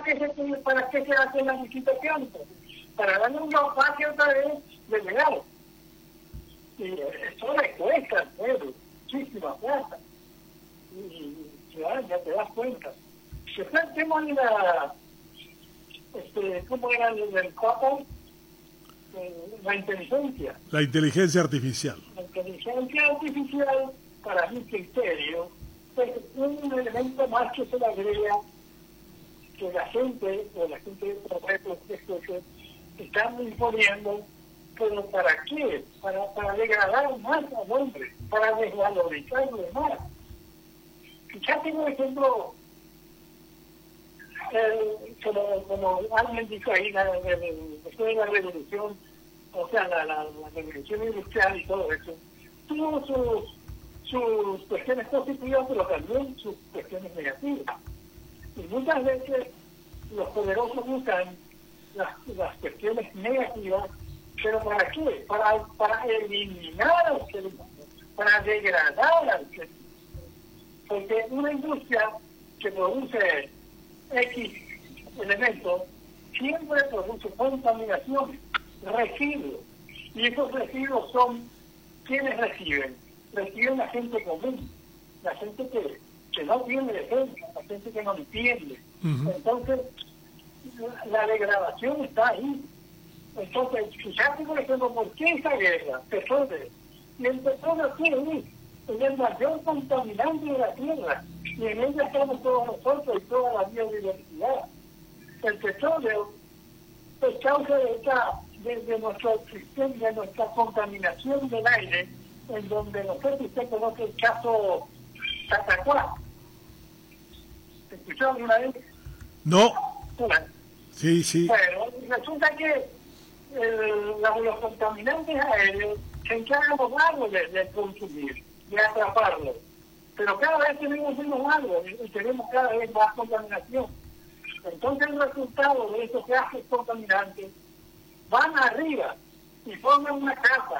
para qué se hacen las licitaciones? Para darle una base otra vez de legal. Y eso le cuesta al pueblo muchísima plata. Y ya te das cuenta. Si fue el tema de la, ¿cómo era el del copo? La inteligencia. La inteligencia artificial. La inteligencia artificial, para mi criterio, es un elemento más que se le agrega que la gente, o la gente de proyectos que están imponiendo, pero ¿para qué? Para degradar más al hombre, para desvalorizarlo más. Fíjate, por ejemplo, como alguien dijo ahí, después de la revolución, o sea, la revolución industrial y todo eso, tuvo sus cuestiones positivas, pero también sus cuestiones negativas. Y muchas veces los poderosos usan las cuestiones negativas, pero ¿para qué? Para eliminar al ser humano, para degradar al ser humano. Porque una industria que produce X elementos siempre produce contaminación, residuos. Y esos residuos son, ¿quiénes reciben? Reciben la gente común, la gente que no tiene defensa, la gente que no entiende. Entonces, la degradación está ahí. Entonces, fíjate, por ejemplo, ¿por qué esa guerra? Petróleo. Y el petróleo, ¿qué es? Es el mayor contaminante de la tierra. Y en ella estamos todos nosotros y toda la biodiversidad. El petróleo es causa de nuestro sistema, de nuestra contaminación del aire, en donde no sé si usted conoce el caso Catacuá. ¿Te escuchó alguna vez? No. Bueno, Sí. Bueno, resulta que los contaminantes aéreos se encargan los árboles de consumir, de atraparlos. Pero cada vez tenemos menos árboles y tenemos cada vez más contaminación. Entonces el resultado de esos gases contaminantes van arriba y forman una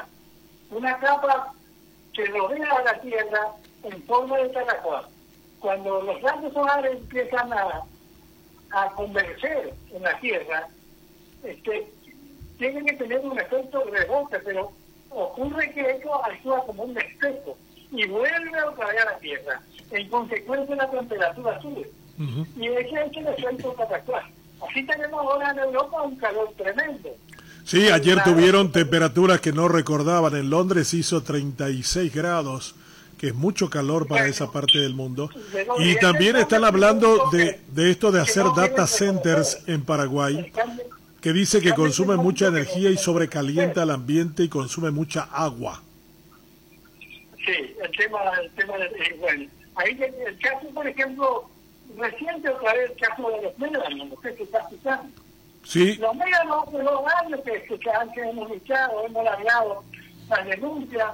capa que rodea a la Tierra en forma de Catacuá. Cuando los rayos solares empiezan a converger en la Tierra, tienen que tener un efecto de rebote, pero ocurre que eso actúa como un espejo y vuelve otra vez a la Tierra. En consecuencia, la temperatura sube. Y ese es el efecto Catacuá. Así tenemos ahora en Europa un calor tremendo. Sí, ayer tuvieron temperaturas que no recordaban. En Londres hizo 36 grados, que es mucho calor para esa parte del mundo. Y también están hablando de esto de hacer data centers en Paraguay, que dice que consume mucha energía y sobrecalienta el ambiente y consume mucha agua. Sí, el tema bueno, ahí el caso, por ejemplo, reciente otra vez el caso de los médanos, no sé si está escuchando. Sí. Los médanos de los años que hemos luchado, hemos largado la denuncia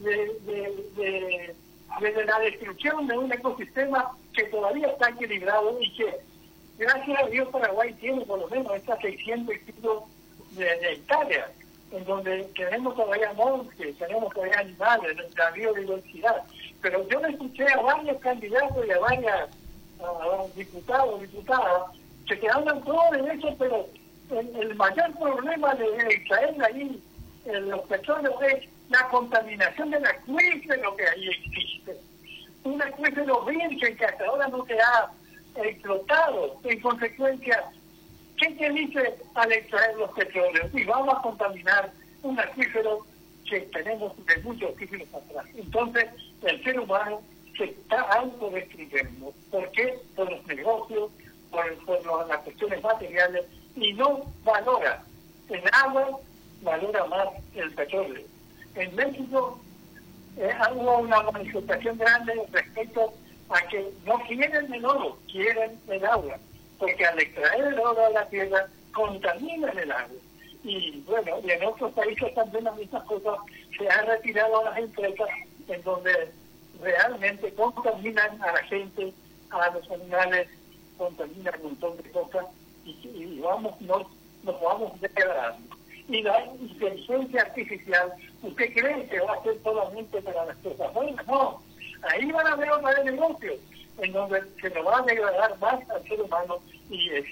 de la destrucción de un ecosistema que todavía está equilibrado y que, gracias a Dios, Paraguay tiene por lo menos estas 600 tipos de hectáreas, en donde tenemos todavía montes, tenemos todavía animales, la biodiversidad. Pero yo le escuché a varios candidatos y a varias diputados, diputadas, que hablan todo de eso, pero el mayor problema de extraer ahí los petróleos es la contaminación del acuífero que ahí existe. Un acuífero virgen que hasta ahora no se ha explotado. En consecuencia, ¿qué te dice al extraer los petróleos? Y vamos a contaminar un acuífero que tenemos de muchos siglos atrás. Entonces, el ser humano se está autodestruyendo. ¿Por qué? Por los negocios, por las cuestiones materiales, y no valora el agua, valora más el petróleo. En México hubo una manifestación grande respecto a que no quieren el oro, quieren el agua, porque al extraer el oro de la tierra contaminan el agua. Y bueno, y en otros países también las mismas cosas, se han retirado a las empresas en donde realmente contaminan a la gente, a los animales, contaminan un montón de cosas y nos vamos degradando. Y la inteligencia artificial, ¿usted cree que va a ser solamente para las cosas buenas? No, ahí van a haber otra vez negocios en donde se nos va a degradar más al ser humano y